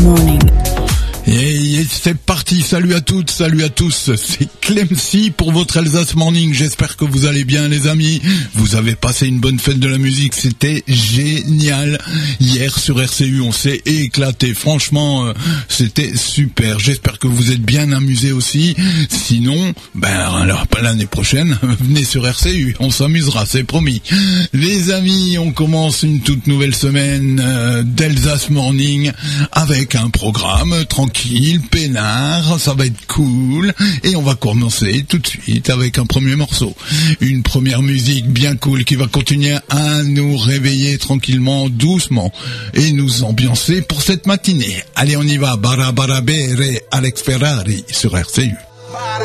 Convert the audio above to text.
Morning. Et c'est parti, salut à toutes, salut à tous, c'est Clemcy pour votre Alsace Morning, j'espère que vous allez bien les amis, vous avez passé une bonne fête de la musique, c'était génial, hier sur RCU on s'est éclaté, franchement c'était super, j'espère que vous êtes bien amusés aussi, sinon, alors l'année prochaine, venez sur RCU, on s'amusera, c'est promis. Les amis, on commence une toute nouvelle semaine d'Alsace Morning avec un programme tranquille, peinard, ça va être cool, et on va commencer tout de suite avec un premier morceau. Une première musique bien cool qui va continuer à nous réveiller tranquillement, doucement, et nous ambiancer pour cette matinée. Allez, on y va, Bara Bara Bere, Alex Ferrari sur RCU.